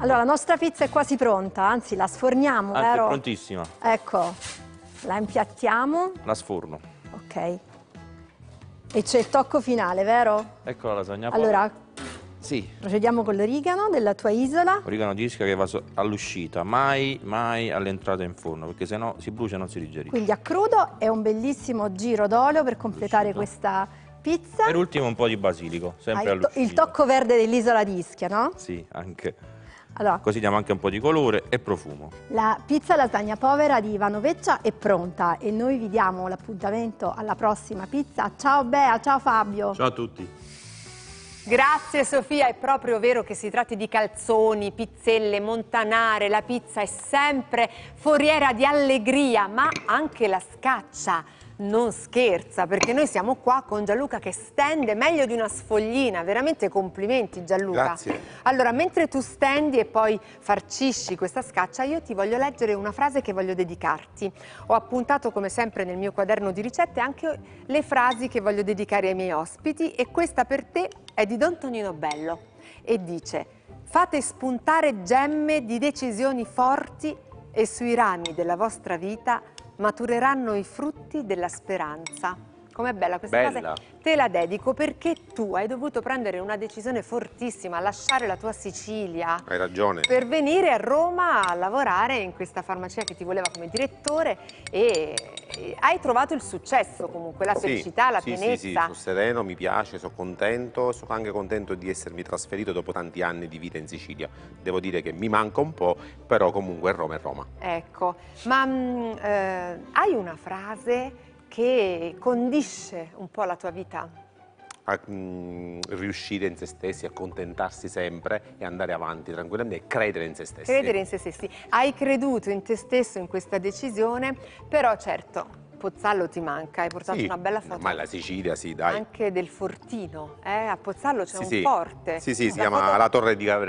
Allora, la nostra pizza è quasi pronta, anzi la sforniamo, vero? È prontissima. Ecco, la impiattiamo. La sforno. Ok. E c'è il tocco finale, vero? Ecco la lasagna. Allora, sì. procediamo con l'origano della tua isola. Origano di Ischia che va all'uscita, mai all'entrata in forno, perché sennò si brucia e non si digerisce. Quindi a crudo e un bellissimo giro d'olio per completare questa pizza. E l'ultimo un po' di basilico, sempre all'uscita. Il tocco verde dell'isola di Ischia, no? Sì, anche. Allora, Così diamo anche un po' di colore e profumo. la pizza lasagna povera di Ivano Veccia è pronta e noi vi diamo l'appuntamento alla prossima pizza. Ciao Bea, ciao Fabio. Ciao a tutti. Grazie Sofia, è proprio vero che si tratti di calzoni, pizzelle, montanare, la pizza è sempre foriera di allegria, ma anche la scaccia non scherza, perché noi siamo qua con Gianluca che stende meglio di una sfoglina, veramente complimenti Gianluca. Grazie. Allora, mentre tu stendi e poi farcisci questa scaccia, io ti voglio leggere una frase che voglio dedicarti. Ho appuntato come sempre nel mio quaderno di ricette anche le frasi che voglio dedicare ai miei ospiti e questa per te è di Don Tonino Bello e dice: fate spuntare gemme di decisioni forti e sui rami della vostra vita matureranno i frutti della speranza. Com'è bella questa frase? Te la dedico perché tu hai dovuto prendere una decisione fortissima, lasciare la tua Sicilia. Hai ragione. Per venire a Roma a lavorare in questa farmacia che ti voleva come direttore e hai trovato il successo comunque, la felicità, la pienezza. Sì, sono sereno, mi piace, sono contento, sono anche contento di essermi trasferito dopo tanti anni di vita in Sicilia. Devo dire che mi manca un po', però comunque Roma è Roma. Ecco, ma hai una frase che condisce un po' la tua vita? A riuscire in se stessi, a contentarsi sempre e andare avanti tranquillamente e credere in se stessi. Credere in se stessi. Hai creduto in te stesso, in questa decisione, però certo, Pozzallo ti manca, hai portato una bella foto. Ma la Sicilia, sì, dai. Anche del fortino, a Pozzallo c'è un sì. forte. Sì, si chiama la Torre di Gabriele.